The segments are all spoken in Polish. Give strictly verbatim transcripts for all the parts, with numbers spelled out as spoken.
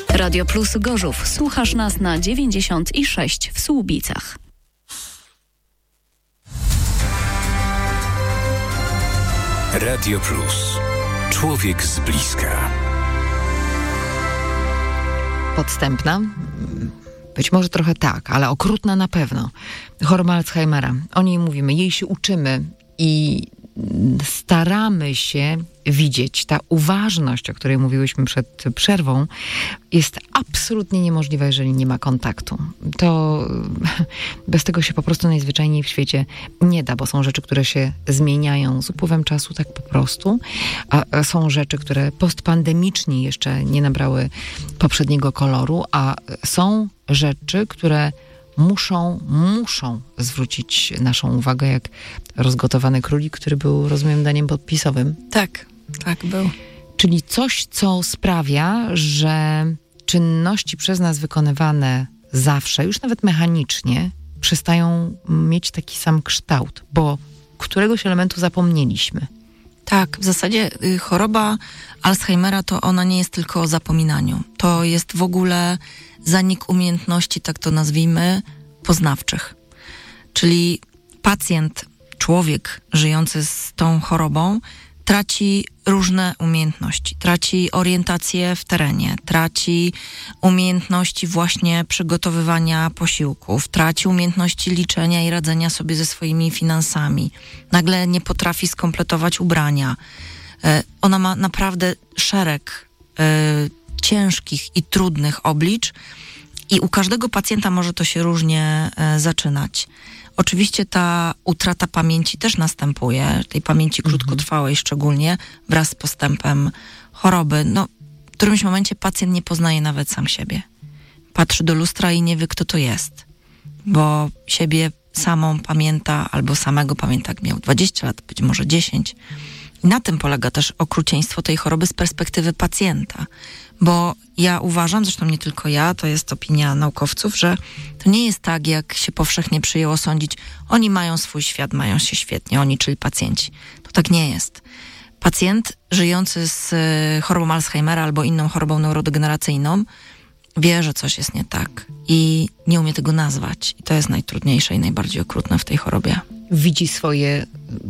Radio Plus Gorzów. Słuchasz nas na dziewięćdziesiąt sześć w Słubicach. Radio Plus. Człowiek z bliska. Podstępna? Być może trochę tak, ale okrutna na pewno. Choroba Alzheimera. O niej mówimy, jej się uczymy i staramy się widzieć. Ta uważność, o której mówiłyśmy przed przerwą, jest absolutnie niemożliwa, jeżeli nie ma kontaktu. To bez tego się po prostu najzwyczajniej w świecie nie da, bo są rzeczy, które się zmieniają z upływem czasu tak po prostu, a są rzeczy, które postpandemicznie jeszcze nie nabrały poprzedniego koloru, a są rzeczy, które muszą, muszą zwrócić naszą uwagę, jak rozgotowany królik, który był, rozumiem, daniem podpisowym. Tak, tak był. Czyli coś, co sprawia, że czynności przez nas wykonywane zawsze, już nawet mechanicznie, przestają mieć taki sam kształt, bo któregoś elementu zapomnieliśmy. Tak, w zasadzie y, choroba Alzheimera to ona nie jest tylko o zapominaniu. To jest w ogóle zanik umiejętności, tak to nazwijmy, poznawczych. Czyli pacjent, człowiek żyjący z tą chorobą traci różne umiejętności. Traci orientację w terenie, traci umiejętności właśnie przygotowywania posiłków, traci umiejętności liczenia i radzenia sobie ze swoimi finansami. Nagle nie potrafi skompletować ubrania. Ona ma naprawdę szereg y, ciężkich i trudnych oblicz i u każdego pacjenta może to się różnie y, zaczynać. Oczywiście ta utrata pamięci też następuje, tej pamięci krótkotrwałej szczególnie, wraz z postępem choroby. No, w którymś momencie pacjent nie poznaje nawet sam siebie. Patrzy do lustra i nie wie, kto to jest, bo siebie samą pamięta albo samego pamięta, jak miał dwadzieścia lat, być może dziesięć. I na tym polega też okrucieństwo tej choroby z perspektywy pacjenta. Bo ja uważam, zresztą nie tylko ja, to jest opinia naukowców, że to nie jest tak, jak się powszechnie przyjęło sądzić, oni mają swój świat, mają się świetnie, oni, czyli pacjenci. To tak nie jest. Pacjent żyjący z chorobą Alzheimera albo inną chorobą neurodegeneracyjną wie, że coś jest nie tak i nie umie tego nazwać. I to jest najtrudniejsze i najbardziej okrutne w tej chorobie. Widzi swoje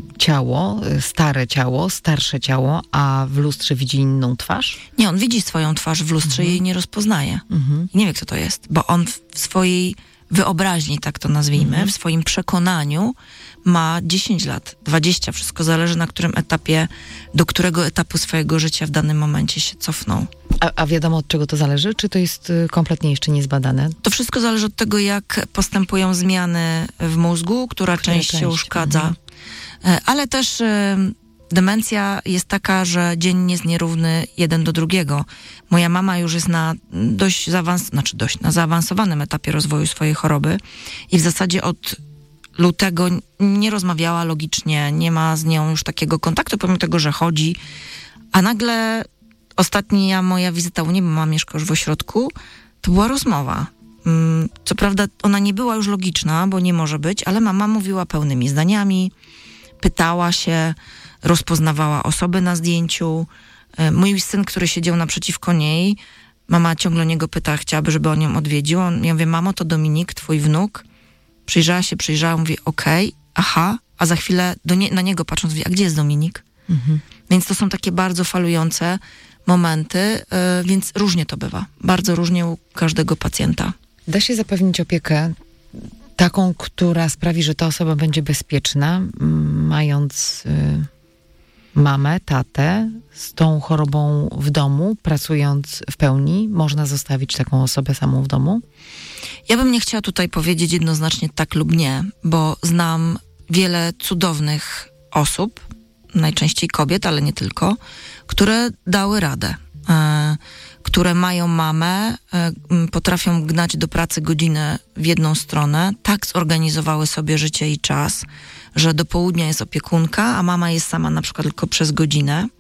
ciało, stare ciało, starsze ciało, a w lustrze widzi inną twarz? Nie, on widzi swoją twarz w lustrze i jej nie rozpoznaje. Mhm. I nie wie, kto to jest, bo on w swojej wyobraźni, tak to nazwijmy, mhm. w swoim przekonaniu ma dziesięć lat, dwadzieścia, wszystko zależy na którym etapie, do którego etapu swojego życia w danym momencie się cofnął. A, a wiadomo, od czego to zależy? Czy to jest y, kompletnie jeszcze niezbadane? To wszystko zależy od tego, jak postępują zmiany w mózgu, która, która część, część się uszkadza. Mhm. Ale też y, demencja jest taka, że dzień jest nierówny jeden do drugiego. Moja mama już jest na dość zaawans- znaczy dość na zaawansowanym etapie rozwoju swojej choroby i w zasadzie od lutego nie rozmawiała logicznie, nie ma z nią już takiego kontaktu, pomimo tego, że chodzi, a nagle ostatnia moja wizyta u niej, bo mama mieszka już w ośrodku, to była rozmowa. Co prawda ona nie była już logiczna, bo nie może być, ale mama mówiła pełnymi zdaniami, pytała się, rozpoznawała osoby na zdjęciu. Mój syn, który siedział naprzeciwko niej, mama ciągle niego pyta, chciałaby, żeby on ją odwiedził. On, ja mówię, mamo, to Dominik, twój wnuk. Przyjrzała się, przyjrzała, mówi, okej, okay, aha, a za chwilę do nie, na niego patrząc, mówi, a gdzie jest Dominik? Mhm. Więc to są takie bardzo falujące momenty, yy, więc różnie to bywa. Bardzo różnie u każdego pacjenta. Da się zapewnić opiekę taką, która sprawi, że ta osoba będzie bezpieczna, mając y, mamę, tatę z tą chorobą w domu, pracując w pełni? Można zostawić taką osobę samą w domu? Ja bym nie chciała tutaj powiedzieć jednoznacznie tak lub nie, bo znam wiele cudownych osób, najczęściej kobiet, ale nie tylko, które dały radę, e, które mają mamę, e, potrafią gnać do pracy godzinę w jedną stronę, tak zorganizowały sobie życie i czas, że do południa jest opiekunka, a mama jest sama na przykład tylko przez godzinę.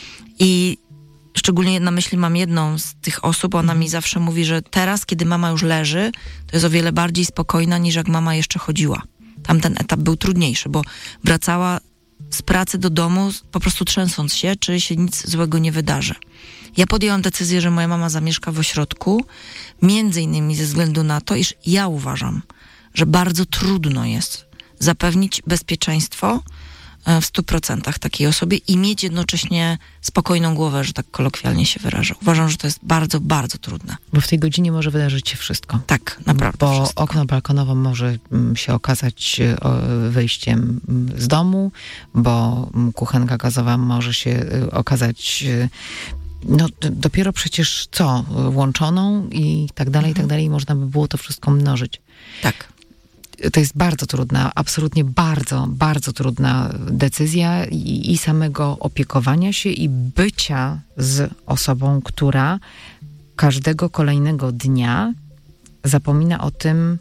I szczególnie na myśli mam jedną z tych osób, ona mi zawsze mówi, że teraz, kiedy mama już leży, to jest o wiele bardziej spokojna, niż jak mama jeszcze chodziła. Tamten etap był trudniejszy, bo wracała z pracy do domu po prostu trzęsąc się, czy się nic złego nie wydarzy. Ja podjęłam decyzję, że moja mama zamieszka w ośrodku, między innymi ze względu na to, iż ja uważam, że bardzo trudno jest zapewnić bezpieczeństwo w stu procentach takiej osobie i mieć jednocześnie spokojną głowę, że tak kolokwialnie się wyrażę. Uważam, że to jest bardzo, bardzo trudne. Bo w tej godzinie może wydarzyć się wszystko. Tak, naprawdę Bo wszystko. okno balkonowe może się okazać wyjściem z domu, bo kuchenka gazowa może się okazać no dopiero przecież co? Łączoną i tak dalej, mhm. i tak dalej. Można by było to wszystko mnożyć. Tak. To jest bardzo trudna, absolutnie bardzo, bardzo trudna decyzja i, i samego opiekowania się i bycia z osobą, która każdego kolejnego dnia zapomina o tym,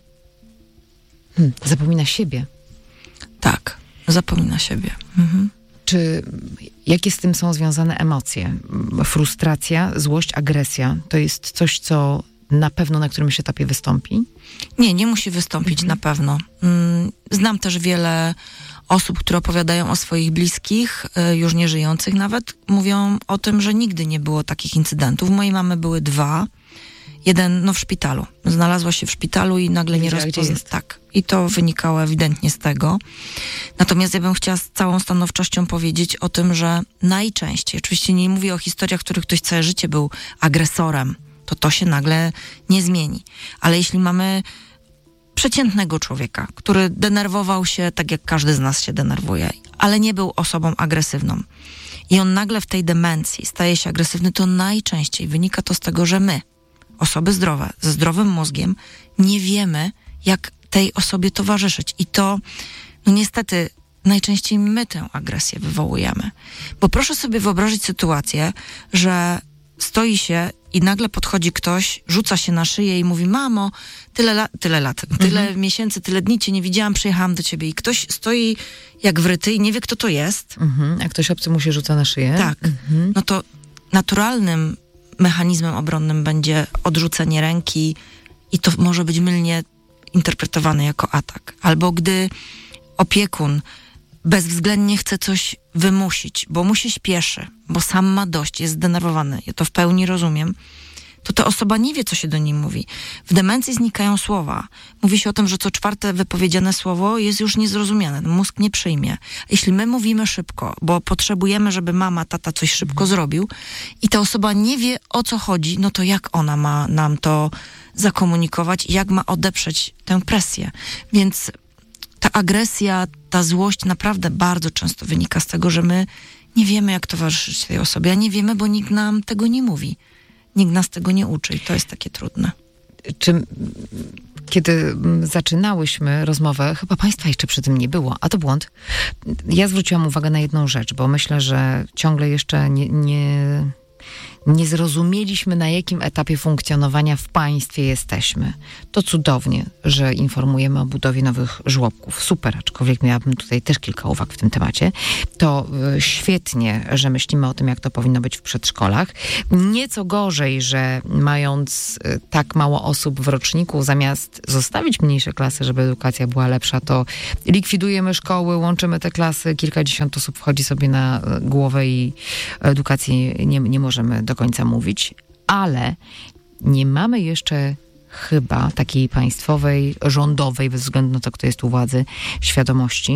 hmm, zapomina siebie. Tak, zapomina siebie. Mhm. Czy jakie z tym są związane emocje? Frustracja, złość, agresja to jest coś, co na pewno na którymś etapie wystąpi? Nie, nie musi wystąpić mhm. na pewno. Znam też wiele osób, które opowiadają o swoich bliskich, już nie żyjących nawet. Mówią o tym, że nigdy nie było takich incydentów. U mojej mamy były dwa. Jeden, no w szpitalu. Znalazła się w szpitalu i nagle nie rozpoznała. Tak. I to wynikało ewidentnie z tego. Natomiast ja bym chciała z całą stanowczością powiedzieć o tym, że najczęściej, oczywiście nie mówię o historiach, w których ktoś całe życie był agresorem, to to się nagle nie zmieni. Ale jeśli mamy przeciętnego człowieka, który denerwował się tak, jak każdy z nas się denerwuje, ale nie był osobą agresywną i on nagle w tej demencji staje się agresywny, to najczęściej wynika to z tego, że my, osoby zdrowe, ze zdrowym mózgiem, nie wiemy, jak tej osobie towarzyszyć. I to, no niestety, najczęściej my tę agresję wywołujemy. Bo proszę sobie wyobrazić sytuację, że stoi się i nagle podchodzi ktoś, rzuca się na szyję i mówi: mamo, tyle, la- tyle lat, tyle mhm. miesięcy, tyle dni cię nie widziałam, przyjechałam do ciebie. I ktoś stoi jak wryty i nie wie, kto to jest. Mhm. A ktoś obcy mu się rzuca na szyję? Tak. Mhm. No to naturalnym mechanizmem obronnym będzie odrzucenie ręki i to może być mylnie interpretowane jako atak. Albo gdy opiekun bezwzględnie chce coś wymusić, bo mu się śpieszy, bo sam ma dość, jest zdenerwowany, ja to w pełni rozumiem, to ta osoba nie wie, co się do niej mówi. W demencji znikają słowa. Mówi się o tym, że co czwarte wypowiedziane słowo jest już niezrozumiane. Mózg nie przyjmie. Jeśli my mówimy szybko, bo potrzebujemy, żeby mama, tata coś szybko zrobił i ta osoba nie wie, o co chodzi, no to jak ona ma nam to zakomunikować i jak ma odeprzeć tę presję? Więc ta agresja, ta złość naprawdę bardzo często wynika z tego, że my nie wiemy, jak towarzyszyć tej osobie, a nie wiemy, bo nikt nam tego nie mówi. Nikt nas tego nie uczy i to jest takie trudne. Czy kiedy zaczynałyśmy rozmowę, chyba państwa jeszcze przy tym nie było, a to błąd, ja zwróciłam uwagę na jedną rzecz, bo myślę, że ciągle jeszcze nie, nie, nie zrozumieliśmy, na jakim etapie funkcjonowania w państwie jesteśmy. To cudownie, że informujemy o budowie nowych żłobków. Super, aczkolwiek miałabym tutaj też kilka uwag w tym temacie. To y, świetnie, że myślimy o tym, jak to powinno być w przedszkolach. Nieco gorzej, że mając y, tak mało osób w roczniku, zamiast zostawić mniejsze klasy, żeby edukacja była lepsza, to likwidujemy szkoły, łączymy te klasy, kilkadziesiąt osób wchodzi sobie na głowę i edukacji nie, nie możemy do końca mówić, ale nie mamy jeszcze chyba takiej państwowej, rządowej, bez względu na to, kto jest u władzy, świadomości,